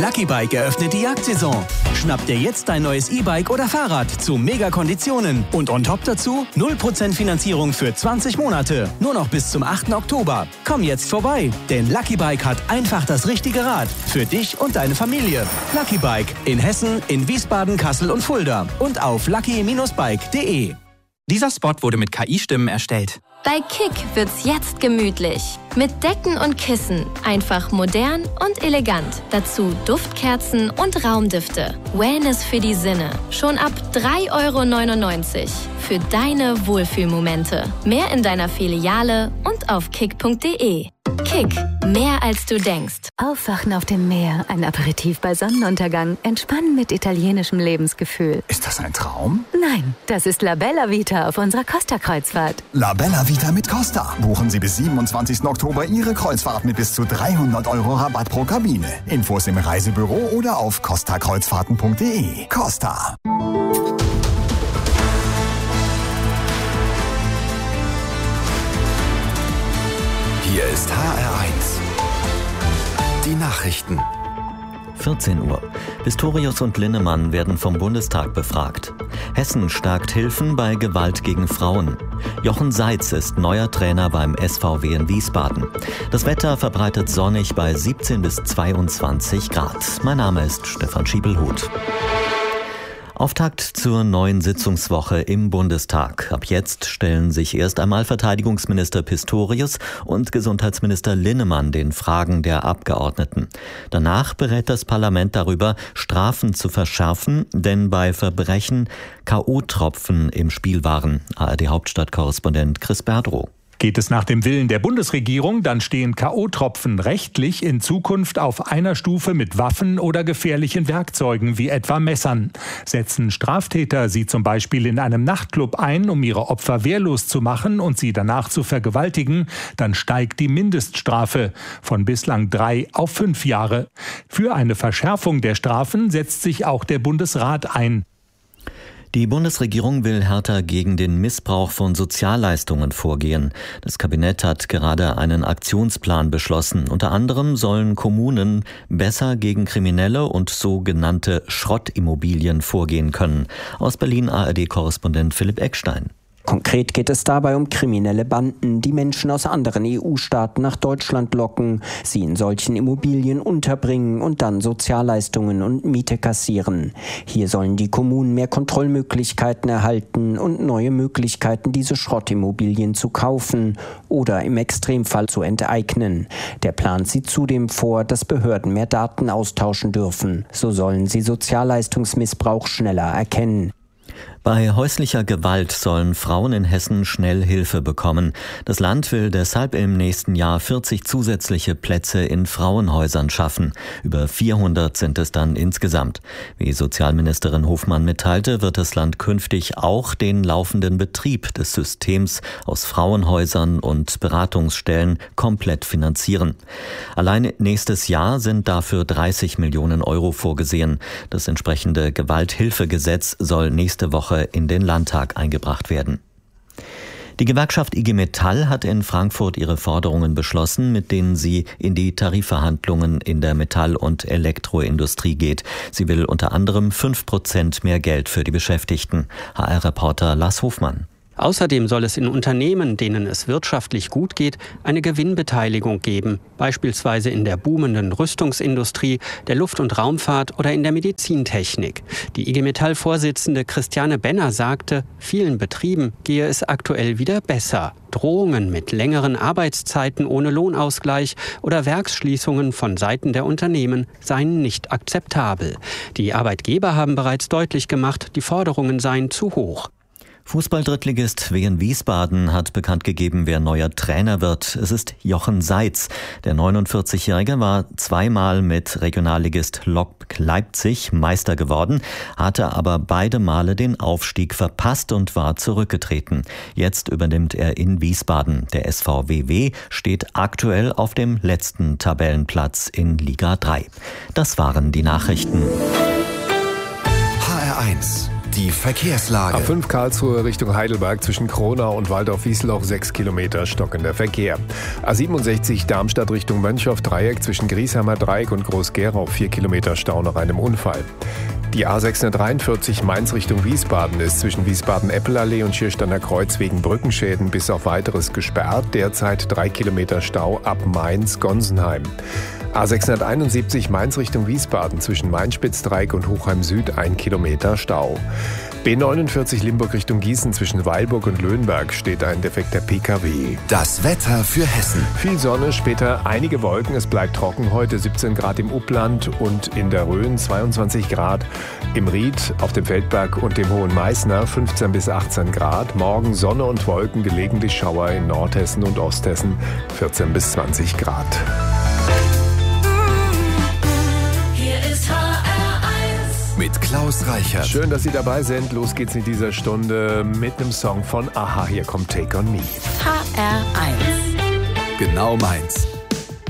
Lucky Bike eröffnet die Jagdsaison. Schnapp dir jetzt dein neues E-Bike oder Fahrrad zu Mega-Konditionen. Und on top dazu 0% Finanzierung für 20 Monate. Nur noch bis zum 8. Oktober. Komm jetzt vorbei, denn Lucky Bike hat einfach das richtige Rad. Für dich und deine Familie. Lucky Bike in Hessen, in Wiesbaden, Kassel und Fulda. Und auf lucky-bike.de. Dieser Spot wurde mit KI-Stimmen erstellt. Bei Kick wird's jetzt gemütlich. Mit Decken und Kissen. Einfach modern und elegant. Dazu Duftkerzen und Raumdüfte. Wellness für die Sinne. Schon ab 3,99 € für deine Wohlfühlmomente. Mehr in deiner Filiale und auf kick.de. Kick. Mehr als du denkst. Aufwachen auf dem Meer, ein Aperitif bei Sonnenuntergang, entspannen mit italienischem Lebensgefühl. Ist das ein Traum? Nein, das ist La Bella Vita auf unserer Costa-Kreuzfahrt. La Bella Vita mit Costa. Buchen Sie bis 27. Oktober Ihre Kreuzfahrt mit bis zu 300 € Rabatt pro Kabine. Infos im Reisebüro oder auf costakreuzfahrten.de. Costa. Hier ist HR1. Die Nachrichten. 14 Uhr. Pistorius und Linnemann werden vom Bundestag befragt. Hessen stärkt Hilfen bei Gewalt gegen Frauen. Jochen Seitz ist neuer Trainer beim SVW in Wiesbaden. Das Wetter verbreitet sonnig bei 17 bis 22 Grad. Mein Name ist Stefan Schiebelhuth. Auftakt zur neuen Sitzungswoche im Bundestag. Ab jetzt stellen sich erst einmal Verteidigungsminister Pistorius und Gesundheitsminister Linnemann den Fragen der Abgeordneten. Danach berät das Parlament darüber, Strafen zu verschärfen, denn bei Verbrechen K.O.-Tropfen im Spiel waren. ARD-Hauptstadtkorrespondent Chris Berdrow. Geht es nach dem Willen der Bundesregierung, dann stehen K.O.-Tropfen rechtlich in Zukunft auf einer Stufe mit Waffen oder gefährlichen Werkzeugen wie etwa Messern. Setzen Straftäter sie zum Beispiel in einem Nachtclub ein, um ihre Opfer wehrlos zu machen und sie danach zu vergewaltigen, dann steigt die Mindeststrafe von bislang 3 auf 5 Jahre. Für eine Verschärfung der Strafen setzt sich auch der Bundesrat ein. Die Bundesregierung will härter gegen den Missbrauch von Sozialleistungen vorgehen. Das Kabinett hat gerade einen Aktionsplan beschlossen. Unter anderem sollen Kommunen besser gegen Kriminelle und sogenannte Schrottimmobilien vorgehen können. Aus Berlin ARD-Korrespondent Philipp Eckstein. Konkret geht es dabei um kriminelle Banden, die Menschen aus anderen EU-Staaten nach Deutschland locken, sie in solchen Immobilien unterbringen und dann Sozialleistungen und Miete kassieren. Hier sollen die Kommunen mehr Kontrollmöglichkeiten erhalten und neue Möglichkeiten, diese Schrottimmobilien zu kaufen oder im Extremfall zu enteignen. Der Plan sieht zudem vor, dass Behörden mehr Daten austauschen dürfen. So sollen sie Sozialleistungsmissbrauch schneller erkennen. Bei häuslicher Gewalt sollen Frauen in Hessen schnell Hilfe bekommen. Das Land will deshalb im nächsten Jahr 40 zusätzliche Plätze in Frauenhäusern schaffen. Über 400 sind es dann insgesamt. Wie Sozialministerin Hofmann mitteilte, wird das Land künftig auch den laufenden Betrieb des Systems aus Frauenhäusern und Beratungsstellen komplett finanzieren. Allein nächstes Jahr sind dafür 30 Millionen € vorgesehen. Das entsprechende Gewalthilfegesetz soll nächste Woche in den Landtag eingebracht werden. Die Gewerkschaft IG Metall hat in Frankfurt ihre Forderungen beschlossen, mit denen sie in die Tarifverhandlungen in der Metall- und Elektroindustrie geht. Sie will unter anderem 5% mehr Geld für die Beschäftigten. HR-Reporter Lars Hofmann. Außerdem soll es in Unternehmen, denen es wirtschaftlich gut geht, eine Gewinnbeteiligung geben, beispielsweise in der boomenden Rüstungsindustrie, der Luft- und Raumfahrt oder in der Medizintechnik. Die IG Metall-Vorsitzende Christiane Benner sagte, vielen Betrieben gehe es aktuell wieder besser. Drohungen mit längeren Arbeitszeiten ohne Lohnausgleich oder Werksschließungen von Seiten der Unternehmen seien nicht akzeptabel. Die Arbeitgeber haben bereits deutlich gemacht, die Forderungen seien zu hoch. Fußball-Drittligist Wien Wiesbaden hat bekannt gegeben, wer neuer Trainer wird. Es ist Jochen Seitz. Der 49-Jährige war zweimal mit Regionalligist Lok Leipzig Meister geworden, hatte aber beide Male den Aufstieg verpasst und war zurückgetreten. Jetzt übernimmt er in Wiesbaden. Der SVWW steht aktuell auf dem letzten Tabellenplatz in Liga 3. Das waren die Nachrichten. HR1 Die Verkehrslage. A5 Karlsruhe Richtung Heidelberg zwischen Kronau und Waldorf-Wiesloch 6 Kilometer stockender Verkehr. A67 Darmstadt Richtung Mönchhoff-Dreieck zwischen Griesheimer Dreieck und Groß-Gerau 4 Kilometer Stau nach einem Unfall. Die A643 Mainz Richtung Wiesbaden ist zwischen Wiesbaden-Eppelallee und Schiersteiner Kreuz wegen Brückenschäden bis auf Weiteres gesperrt. Derzeit 3 Kilometer Stau ab Mainz-Gonsenheim. A671 Mainz Richtung Wiesbaden zwischen Mainspitz-Dreieck und Hochheim Süd 1 Kilometer Stau. B49 Limburg Richtung Gießen zwischen Weilburg und Löhnberg steht ein defekter PKW. Das Wetter für Hessen. Viel Sonne, später einige Wolken. Es bleibt trocken. Heute 17 Grad im Upland und in der Rhön 22 Grad. Im Ried, auf dem Feldberg und dem Hohen Meißner 15 bis 18 Grad. Morgen Sonne und Wolken, gelegentlich Schauer in Nordhessen und Osthessen 14 bis 20 Grad. Mit Klaus Reichert. Schön, dass Sie dabei sind. Los geht's in dieser Stunde mit einem Song von Aha. Hier kommt Take on Me. HR1. Genau meins.